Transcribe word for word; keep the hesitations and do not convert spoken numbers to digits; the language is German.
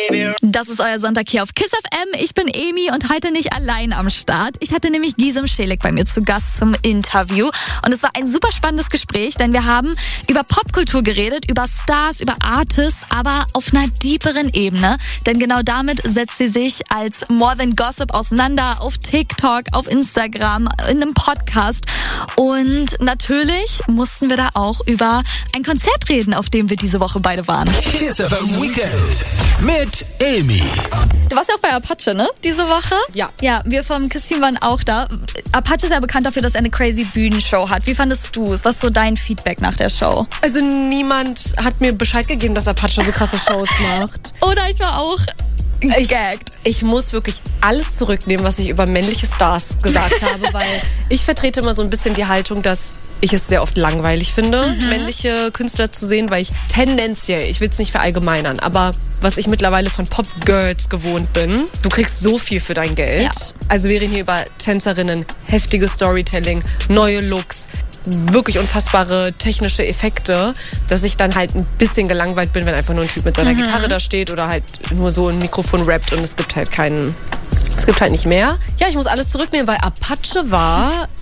Das ist euer Sonntag hier auf KISS F M. Ich bin Emi und heute nicht allein am Start. Ich hatte nämlich Gisem Schelik bei mir zu Gast zum Interview. Und es war ein super spannendes Gespräch, denn wir haben über Popkultur geredet, über Stars, über Artists, aber auf einer deeperen Ebene. Denn genau damit setzt sie sich als More Than Gossip auseinander, auf TikTok, auf Instagram, in einem Podcast. Und natürlich mussten wir da auch über ein Konzert reden, auf dem wir diese Woche beide waren. KISS F M Weekend mit Emi. Du warst ja auch bei Apache, ne? Diese Woche? Ja. Ja, wir vom KISS-Team waren auch da. Apache ist ja bekannt dafür, dass er eine crazy Bühnenshow hat. Wie fandest du es? Was ist so dein Feedback nach der Show? Also niemand hat mir Bescheid gegeben, dass Apache so krasse Shows macht. Oder ich war auch Ich, gagged. ich muss wirklich alles zurücknehmen, was ich über männliche Stars gesagt habe, weil ich vertrete immer so ein bisschen die Haltung, dass ich es sehr oft langweilig finde, mhm. männliche Künstler zu sehen, weil ich tendenziell, ich will es nicht verallgemeinern, aber was ich mittlerweile von Pop-Girls gewohnt bin, du kriegst so viel für dein Geld. Ja. Also wir reden hier über Tänzerinnen, heftiges Storytelling, neue Looks, wirklich unfassbare technische Effekte, dass ich dann halt ein bisschen gelangweilt bin, wenn einfach nur ein Typ mit seiner mhm. Gitarre da steht oder halt nur so ein Mikrofon rappt und es gibt halt keinen, es gibt halt nicht mehr. Ja, ich muss alles zurücknehmen, weil Apache war